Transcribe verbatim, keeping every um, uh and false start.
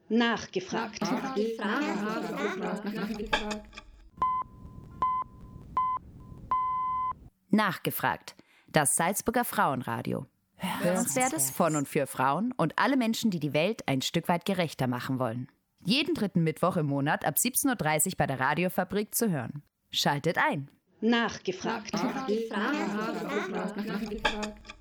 Nachgefragt. Nachgefragt. Das Salzburger Frauenradio. Hörenswertes von und für Frauen und alle Menschen, die die Welt ein Stück weit gerechter machen wollen. Jeden dritten Mittwoch im Monat ab siebzehn Uhr dreißig bei der Radiofabrik zu hören. Schaltet ein. Nachgefragt. Nachgefragt. Nachgefragt. Nachgefragt.